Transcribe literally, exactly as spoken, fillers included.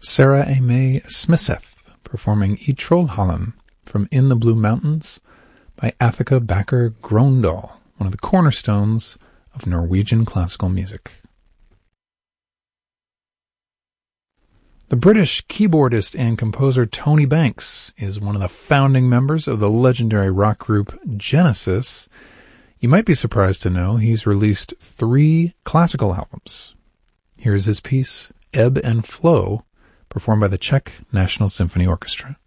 Sarah A. May Smithseth performing I Trollhallen from In the Blue Mountains by Athika Backer Grøndahl, one of the cornerstones of Norwegian classical music. The British keyboardist and composer Tony Banks is one of the founding members of the legendary rock group Genesis. You might be surprised to know he's released three classical albums. Here's his piece, Ebb and Flow, performed by the Czech National Symphony Orchestra.